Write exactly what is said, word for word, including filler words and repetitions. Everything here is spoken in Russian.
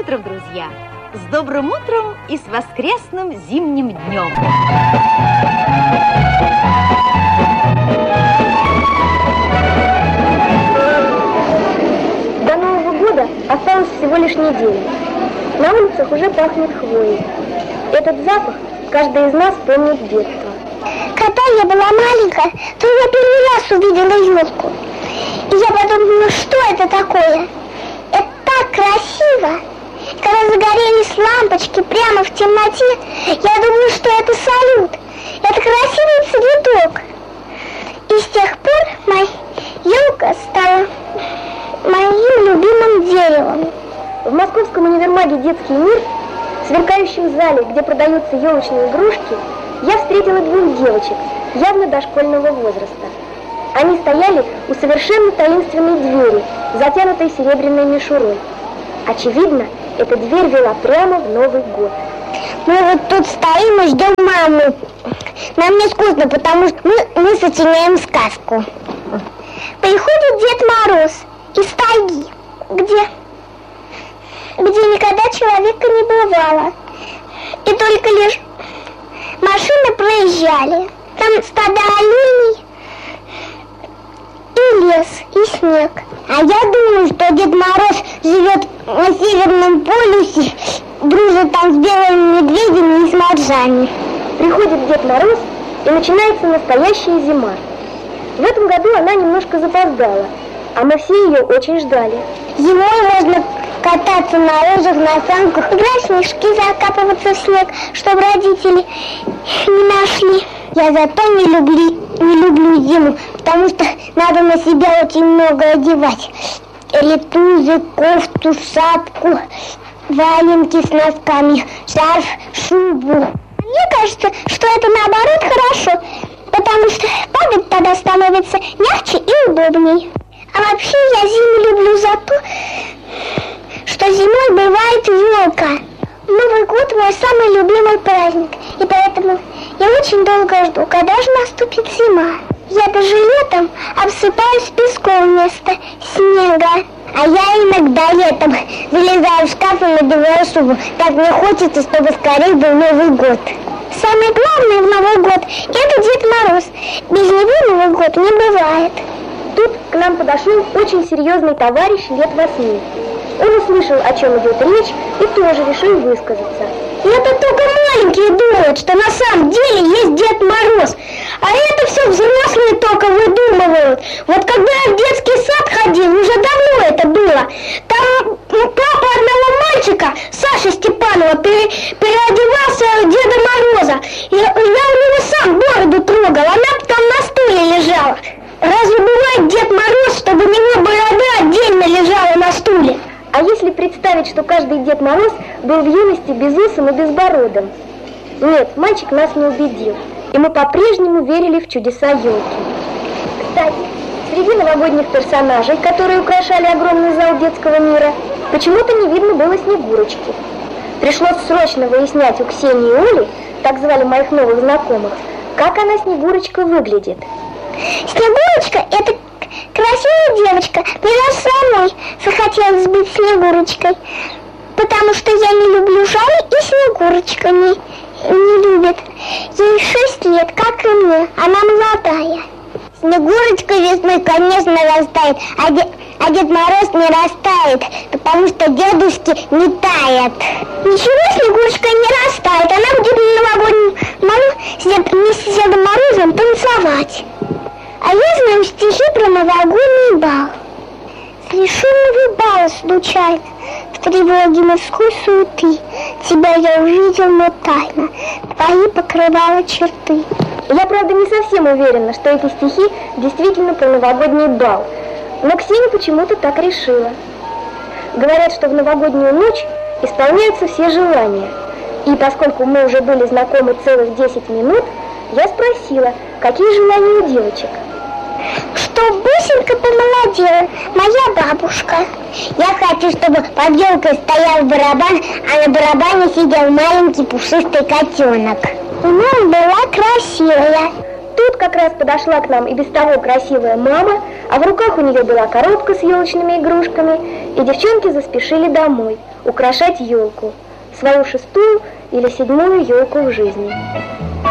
утром, друзья! С добрым утром и с воскресным зимним днем! До Нового года осталось всего лишь неделя. На улицах уже пахнет хвоей. Этот запах каждый из нас помнит с детства. Когда я была маленькая, то я первый раз увидела елку. И я подумала, что это такое? Это так красиво! Когда загорелись лампочки прямо в темноте, я думала, что это салют. Это красивый цветок. И с тех пор моя елка стала моим любимым деревом. В московском универмаге «Детский мир», в сверкающем зале, где продаются елочные игрушки, я встретила двух девочек, явно дошкольного возраста. Они стояли у совершенно таинственной двери, затянутой серебряной мишурой. Очевидно, эта дверь вела прямо в Новый год. Мы вот тут стоим и ждем маму. Нам не скучно, потому что мы, мы сочиняем сказку. Приходит Дед Мороз из тайги, где, где никогда человека не бывало. И только лишь машины проезжали. Там стада оленей и лес, и снег. А я думаю, что Дед Мороз живет на Северном полюсе, дружит там с белыми медведями и с моржами. Приходит Дед Мороз, и начинается настоящая зима. В этом году она немножко запоздала, а мы все ее очень ждали. Зимой можно кататься на лыжах, на санках, играть в снежки, закапываться в снег, чтобы родители не нашли. Я зато не люблю, не люблю зиму, потому что надо на себя очень много одевать. Ритузы, кофту, шапку, валенки с носками, шарф, шубу. Мне кажется, что это наоборот хорошо, потому что падать тогда становится мягче и удобней. А вообще я зиму люблю за то, что зимой бывает елка. Новый год мой самый любимый праздник, и поэтому я очень долго жду, когда же наступит зима. Я даже летом обсыпаюсь песком вместо снега. А я иногда летом залезаю в шкаф и надеваю шубу. Так мне хочется, чтобы скорее был Новый год. Самое главное в Новый год – это Дед Мороз. Без него Новый год не бывает. Тут к нам подошел очень серьезный товарищ лет восьми. Он услышал, о чем идет речь, и тоже решил высказаться. Это только маленькие думают, что на самом деле есть Дед Мороз. А это все взрослые только выдумывают. Вот когда я в детский сад ходил, уже давно это было. Там папа одного мальчика, Саши Степанова, пере, переодевался в Деда Мороза. Я, я у него сам бороду трогал, она там на стуле лежала. Разве бывает Дед Мороз, чтобы у него борода отдельно лежала на стуле? А если представить, что каждый Дед Мороз был в юности безусым и безбородым? Нет, мальчик нас не убедил, и мы по-прежнему верили в чудеса елки. Кстати, среди новогодних персонажей, которые украшали огромный зал детского мира, почему-то не видно было Снегурочки. Пришлось срочно выяснять у Ксении и Оли, так звали моих новых знакомых, как она, Снегурочка, выглядит. Снегурочка – это красивая девочка. Мне даже самой захотелось быть Снегурочкой, потому что я не люблю Жанну, и Снегурочка не, не любит. Ей шесть лет, как и мне, она молодая. Снегурочка весной, конечно, растает, а, де, а Дед Мороз не растает, потому что дедушки не таят. Ничего Снегурочка не растает, она будет на новогоднем балу вместе с Дедом Морозом танцевать. А я знаю стихи про новогодний бал. Среди шумного бала случайно, в тревоге морской суеты, тебя я увидел, но тайно, твои покрывала черты. Я, правда, не совсем уверена, что эти стихи действительно про новогодний бал, но Ксения почему-то так решила. Говорят, что в новогоднюю ночь исполняются все желания. И поскольку мы уже были знакомы целых десять минут, я спросила, какие желания у девочек. Что бусинка помолодела, моя бабушка. Я хочу, чтобы под елкой стоял барабан, а на барабане сидел маленький пушистый котенок. И мама была красивая. Тут как раз подошла к нам и без того красивая мама, а в руках у нее была коробка с елочными игрушками, и девчонки заспешили домой украшать елку, свою шестую или седьмую елку в жизни.